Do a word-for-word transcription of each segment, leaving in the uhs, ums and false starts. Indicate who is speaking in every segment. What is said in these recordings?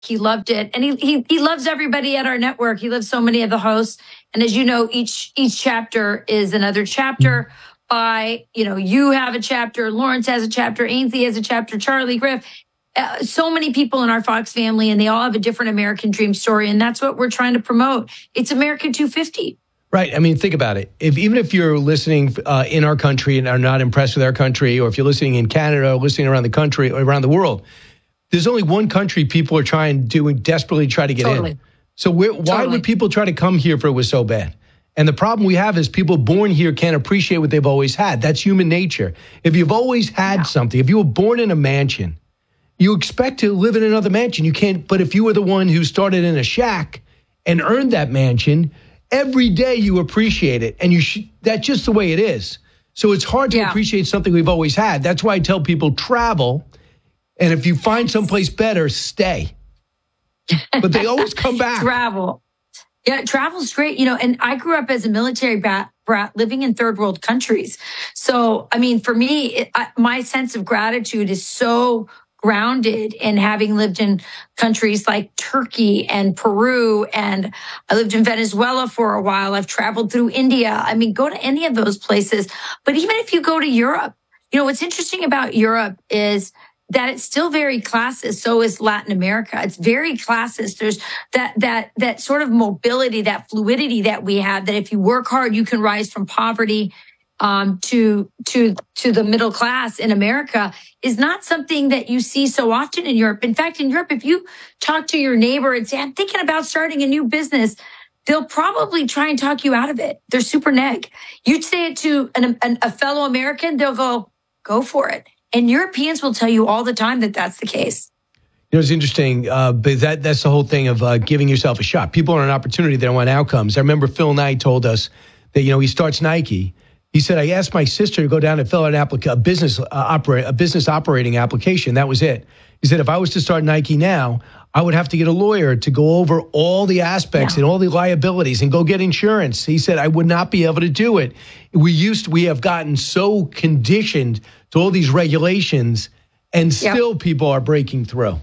Speaker 1: He loved it. And he, he, he loves everybody at our network. He loves so many of the hosts. And as you know, each, each chapter is another chapter by, you know, you have a chapter, Lawrence has a chapter, Ainsley has a chapter, Charlie, Griff, uh, so many people in our Fox family, and they all have a different American dream story. And that's what we're trying to promote. It's America two fifty.
Speaker 2: Right. I mean, think about it. If even if you're listening uh, in our country and are not impressed with our country, or if you're listening in Canada or listening around the country or around the world, there's only one country people are trying to desperately try to get
Speaker 1: Totally.
Speaker 2: in. So we're, why
Speaker 1: Totally.
Speaker 2: would people try to come here if it was so bad? And the problem we have is people born here can't appreciate what they've always had. That's human nature. If you've always had
Speaker 1: Yeah.
Speaker 2: something, if you were born in a mansion, you expect to live in another mansion. You can't. But if you were the one who started in a shack and earned that mansion, every day you appreciate it. And you sh- that's just the way it is. So it's hard to
Speaker 1: Yeah.
Speaker 2: appreciate something we've always had. That's why I tell people travel. And if you find someplace better, stay. But they always come back.
Speaker 1: Travel. Yeah, travel's great. You know, and I grew up as a military brat, brat living in third world countries. So, I mean, for me, it, I, my sense of gratitude is so grounded in having lived in countries like Turkey and Peru. And I lived in Venezuela for a while. I've traveled through India. I mean, go to any of those places. But even if you go to Europe, you know, what's interesting about Europe is that it's still very classist. So is Latin America. It's very classist. There's that, that, that sort of mobility, that fluidity that we have, that if you work hard, you can rise from poverty, um, to, to, to the middle class in America is not something that you see so often in Europe. In fact, in Europe, if you talk to your neighbor and say, I'm thinking about starting a new business, they'll probably try and talk you out of it. They're super neg. You'd say it to an, an, a fellow American, they'll go, go for it. And Europeans will tell you all the time that that's the case.
Speaker 2: You know, it's interesting, uh, but that that's the whole thing of uh, giving yourself a shot. People want an opportunity. They don't want outcomes. I remember Phil Knight told us that, you know, he starts Nike. He said, I asked my sister to go down and fill out an applica- a business uh, operate a business operating application. That was it. He said, if I was to start Nike now, I would have to get a lawyer to go over all the aspects
Speaker 1: Yeah.
Speaker 2: and all the liabilities and go get insurance. He said, I would not be able to do it. We used, we have gotten so conditioned to all these regulations, and still
Speaker 1: Yep.
Speaker 2: people are breaking through.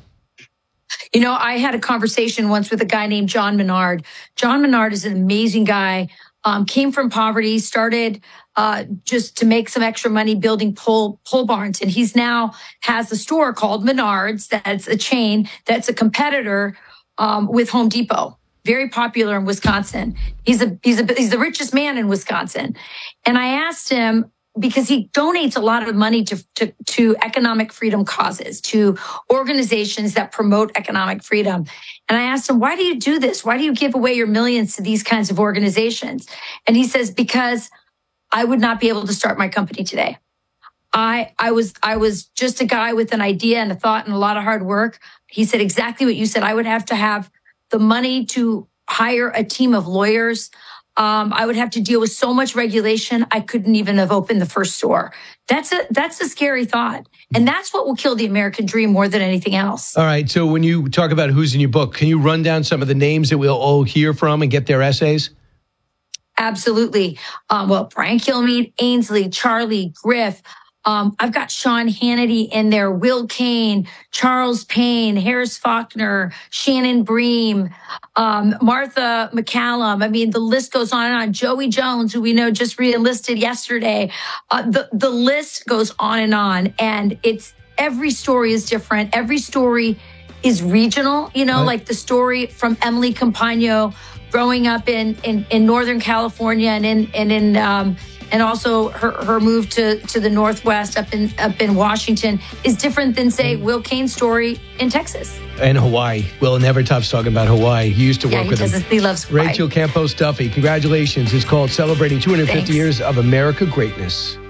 Speaker 1: You know, I had a conversation once with a guy named John Menard. John Menard is an amazing guy. Um, came from poverty, started uh, just to make some extra money building pole pole barns, and he's now has a store called Menards. That's a chain. That's a competitor um, with Home Depot. Very popular in Wisconsin. He's a he's a he's the richest man in Wisconsin. And I asked him, because he donates a lot of money to, to, to economic freedom causes, to organizations that promote economic freedom. And I asked him, why do you do this? Why do you give away your millions to these kinds of organizations? And he says, because I would not be able to start my company today. I, I was, I was just a guy with an idea and a thought and a lot of hard work. He said exactly what you said. I would have to have the money to hire a team of lawyers. Um, I would have to deal with so much regulation. I couldn't even have opened the first store. That's a, that's a scary thought. And that's what will kill the American dream more than anything else.
Speaker 2: All right. So when you talk about who's in your book, can you run down some of the names that we'll all hear from and get their essays?
Speaker 1: Absolutely. Um, well, Brian Kilmeade, Ainsley, Charlie, Griff. Um, I've got Sean Hannity in there, Will Kane, Charles Payne, Harris Faulkner, Shannon Bream, um, Martha McCallum. I mean, the list goes on and on. Joey Jones, who we know just re-enlisted yesterday. Uh, the, the list goes on and on. And it's every story is different. Every story is regional, you know,
Speaker 2: Right.
Speaker 1: like the story from Emily Campagno growing up in, in, in Northern California and in, and in, um, and also her, her move to, to the Northwest up in up in Washington is different than, say, Will Kane's story in Texas.
Speaker 2: And Hawaii. Will never stops talking about Hawaii. He used to
Speaker 1: Yeah,
Speaker 2: work
Speaker 1: he
Speaker 2: with
Speaker 1: does.
Speaker 2: him.
Speaker 1: He loves Hawaii.
Speaker 2: Rachel Campos Duffy, congratulations. It's called Celebrating two hundred fifty
Speaker 1: Thanks.
Speaker 2: Years of America Greatness.